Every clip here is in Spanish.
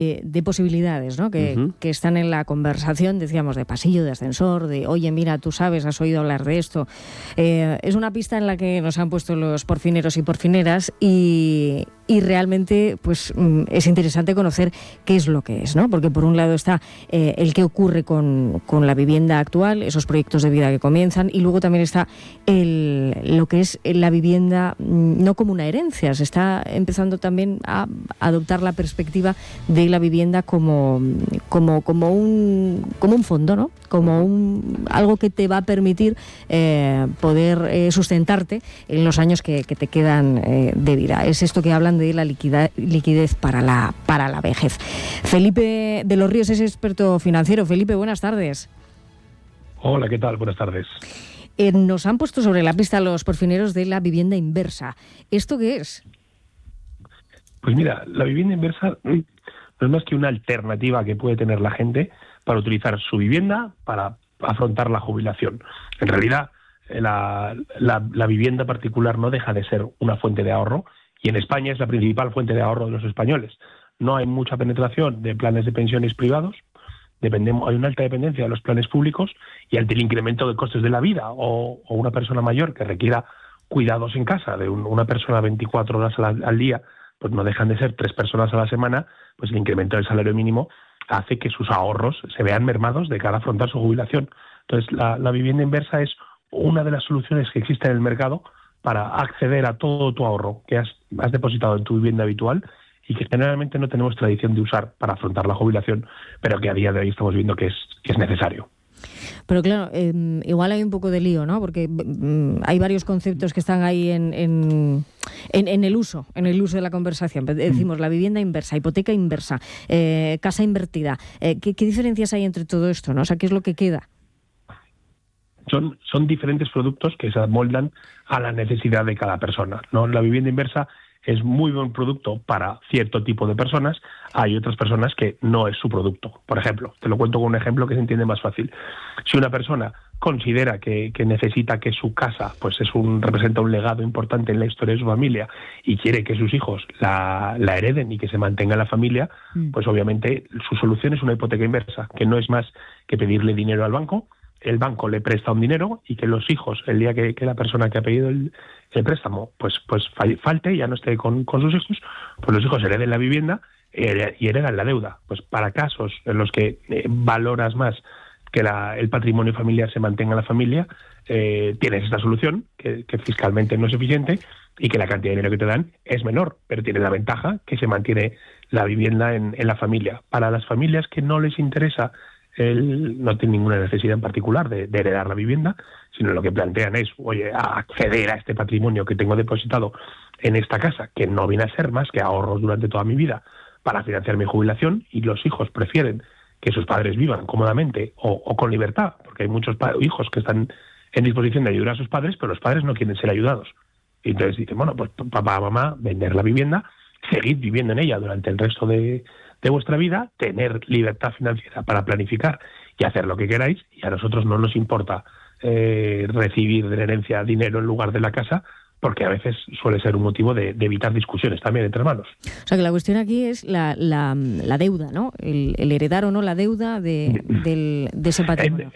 de posibilidades, ¿no? Que están en la conversación, decíamos, de pasillo, de ascensor, de oye, mira, tú sabes, has oído hablar de esto. Es una pista en la que nos han puesto los porfineros y porfineras y realmente pues es interesante conocer qué es lo que es, ¿no? Porque por un lado está el qué ocurre con la vivienda actual, esos proyectos de vida que comienzan, y luego también está lo que es la vivienda no como una herencia. Se está empezando también a adoptar la perspectiva de la vivienda como un fondo, ¿no? Como algo que te va a permitir poder sustentarte en los años que te quedan de vida. Es esto que hablan de la liquidez para la vejez. Felipe de los Ríos es experto financiero. Felipe, buenas tardes. Hola, ¿qué tal? Buenas tardes. Nos han puesto sobre la pista los porfineros de la vivienda inversa. ¿Esto qué es? Pues mira, la vivienda inversa no es más que una alternativa que puede tener la gente para utilizar su vivienda para afrontar la jubilación. En realidad, la vivienda particular no deja de ser una fuente de ahorro, y en España es la principal fuente de ahorro de los españoles. No hay mucha penetración de planes de pensiones privados, hay una alta dependencia de los planes públicos, y ante el incremento de costes de la vida o una persona mayor que requiera cuidados en casa de una persona 24 horas al día, pues no dejan de ser 3 personas a la semana, pues el incremento del salario mínimo hace que sus ahorros se vean mermados de cara a afrontar su jubilación. Entonces, la vivienda inversa es una de las soluciones que existe en el mercado para acceder a todo tu ahorro que has depositado en tu vivienda habitual y que generalmente no tenemos tradición de usar para afrontar la jubilación, pero que a día de hoy estamos viendo que es necesario. Pero claro, igual hay un poco de lío, ¿no? Porque hay varios conceptos que están ahí en el uso de la conversación. Decimos la vivienda inversa, hipoteca inversa, casa invertida. ¿Qué diferencias hay entre todo esto, no? O sea, ¿qué es lo que queda? Son diferentes productos que se amoldan a la necesidad de cada persona, ¿no? La vivienda inversa es muy buen producto para cierto tipo de personas. Hay otras personas que no es su producto. Por ejemplo, te lo cuento con un ejemplo que se entiende más fácil. Si una persona considera que necesita que su casa pues representa un legado importante en la historia de su familia y quiere que sus hijos la hereden y que se mantenga en la familia, pues obviamente su solución es una hipoteca inversa, que no es más que pedirle dinero al banco. El banco le presta un dinero y que los hijos, el día que la persona que ha pedido el préstamo pues falte, ya no esté con sus hijos, pues los hijos hereden la vivienda y heredan la deuda. Pues para casos en los que valoras más que el patrimonio familiar se mantenga en la familia, tienes esta solución que fiscalmente no es eficiente y que la cantidad de dinero que te dan es menor, pero tiene la ventaja que se mantiene la vivienda en la familia. Para las familias que no les interesa, no tiene ninguna necesidad en particular de heredar la vivienda, sino lo que plantean es, acceder a este patrimonio que tengo depositado en esta casa, que no viene a ser más que ahorros durante toda mi vida para financiar mi jubilación, y los hijos prefieren que sus padres vivan cómodamente o con libertad, porque hay muchos hijos que están en disposición de ayudar a sus padres, pero los padres no quieren ser ayudados. Y entonces dicen, bueno, pues papá, mamá, vender la vivienda, seguid viviendo en ella durante el resto de vuestra vida, tener libertad financiera para planificar y hacer lo que queráis, y a nosotros no nos importa recibir de herencia dinero en lugar de la casa, porque a veces suele ser un motivo de evitar discusiones también entre hermanos. O sea, que la cuestión aquí es la deuda, ¿no? El heredar o no la deuda de ese patrimonio.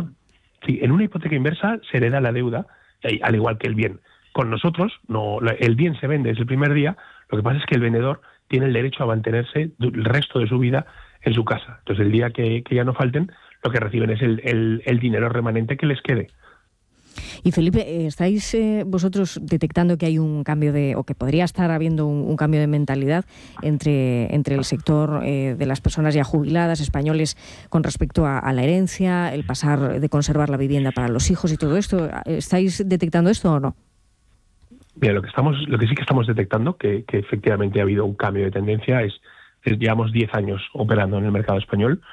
En una hipoteca inversa se hereda la deuda, al igual que el bien. Con nosotros, no, el bien se vende desde el primer día, lo que pasa es que el vendedor tiene el derecho a mantenerse el resto de su vida en su casa. Entonces, el día que ya no falten, lo que reciben es el dinero remanente que les quede. Y Felipe, ¿estáis vosotros detectando que hay un cambio o que podría estar habiendo un cambio de mentalidad entre el sector de las personas ya jubiladas españoles con respecto a la herencia, el pasar de conservar la vivienda para los hijos y todo esto? ¿Estáis detectando esto o no? Bien, lo que sí que estamos detectando, que efectivamente ha habido un cambio de tendencia, llevamos 10 años operando en el mercado español,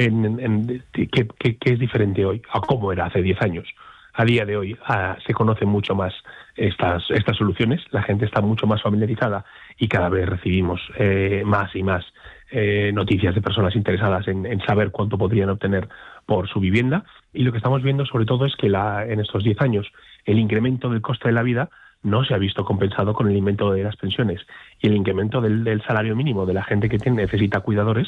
que es diferente hoy a cómo era hace 10 años. A día de hoy se conocen mucho más estas soluciones, la gente está mucho más familiarizada y cada vez recibimos más y más noticias de personas interesadas en saber cuánto podrían obtener por su vivienda, y lo que estamos viendo sobre todo es que en estos 10 años el incremento del coste de la vida no se ha visto compensado con el incremento de las pensiones y el incremento del salario mínimo de la gente que necesita cuidadores,